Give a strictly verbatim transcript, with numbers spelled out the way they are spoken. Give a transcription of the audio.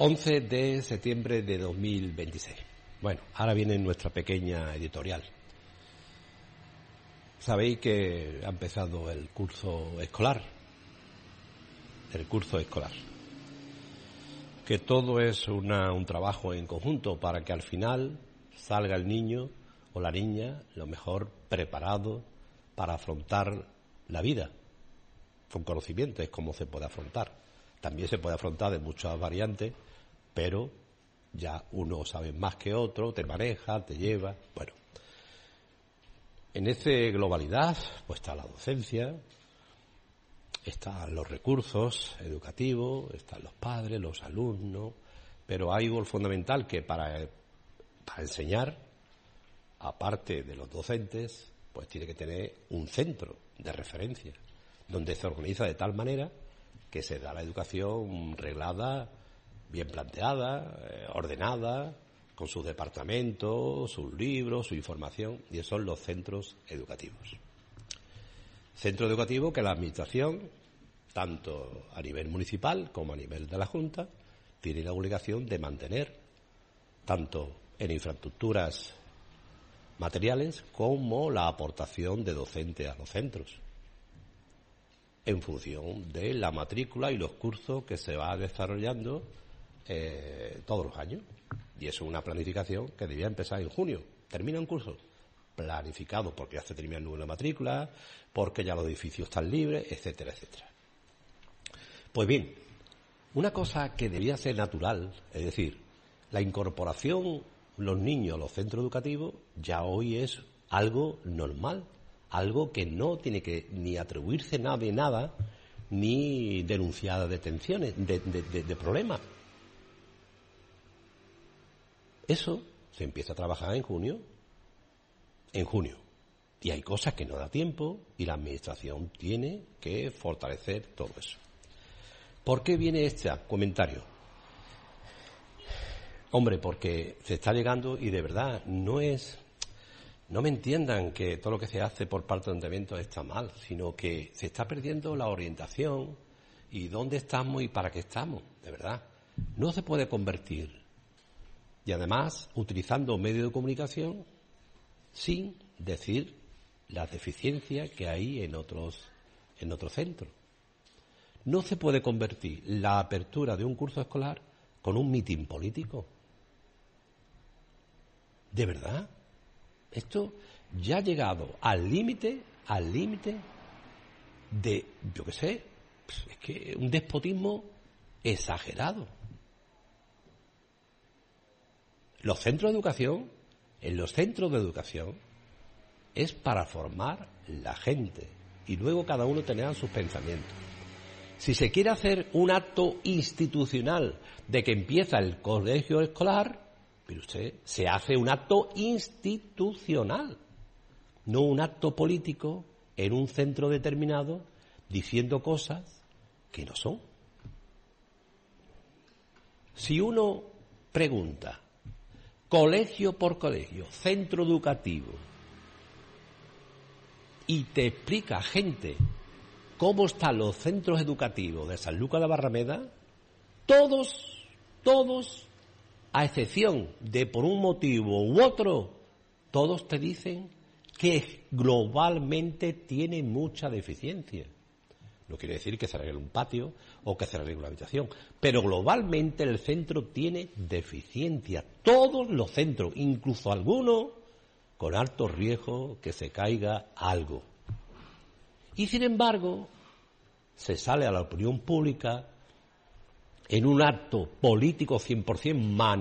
once de septiembre de dos mil veintiséis. Bueno, ahora viene nuestra pequeña editorial. Sabéis que ha empezado el curso escolar, el curso escolar, que todo es una, un trabajo en conjunto para que al final salga el niño o la niña lo mejor preparado para afrontar la vida. Con conocimiento es como se puede afrontar. También se puede afrontar de muchas variantes, pero ya uno sabe más que otro, te maneja, te lleva. Bueno, en esa globalidad pues está la docencia, están los recursos educativos, están los padres, los alumnos, pero hay algo fundamental que para, para enseñar, aparte de los docentes, pues tiene que tener un centro de referencia, donde se organiza de tal manera que se da la educación reglada, bien planteada, eh, ordenada, con sus departamentos, sus libros, su información, y esos son los centros educativos. Centro educativo que la Administración, tanto a nivel municipal como a nivel de la Junta, tiene la obligación de mantener, tanto en infraestructuras materiales como la aportación de docentes a los centros, en función de la matrícula y los cursos que se va desarrollando eh, todos los años. Y eso es una planificación que debía empezar en junio. Termina un curso planificado porque ya se termina el número de matrícula, porque ya los edificios están libres, etcétera, etcétera. Pues bien, una cosa que debía ser natural, es decir, la incorporación los niños a los centros educativos ya hoy es algo normal, algo que no tiene que ni atribuirse nada de nada, ni denunciar detenciones, de, de, de, de problemas. Eso se empieza a trabajar en junio, en junio. Y hay cosas que no da tiempo y la Administración tiene que fortalecer todo eso. ¿Por qué viene este comentario? Hombre, porque se está llegando y de verdad no es... No me entiendan que todo lo que se hace por parte del ayuntamiento está mal, sino que se está perdiendo la orientación y dónde estamos y para qué estamos, de verdad. No se puede convertir. Y además, utilizando medios de comunicación sin decir las deficiencias que hay en otros, en otros centros. No se puede convertir la apertura de un curso escolar con un mitin político. ¿De verdad? Esto ya ha llegado al límite, al límite de, yo qué sé, es que un despotismo exagerado. Los centros de educación, en los centros de educación, es para formar la gente y luego cada uno tendrá sus pensamientos. Si se quiere hacer un acto institucional de que empieza el colegio escolar, pero usted se hace un acto institucional, no un acto político en un centro determinado diciendo cosas que no son. Si uno pregunta, colegio por colegio, centro educativo, y te explica gente cómo están los centros educativos de Sanlúcar de Barrameda, todos, todos, a excepción de por un motivo u otro, todos te dicen que globalmente tiene mucha deficiencia. No quiere decir que se arregle un patio o que se arregle una habitación, pero globalmente el centro tiene deficiencia. Todos los centros, incluso algunos con alto riesgo que se caiga algo. Y sin embargo, se sale a la opinión pública en un acto político cien por ciento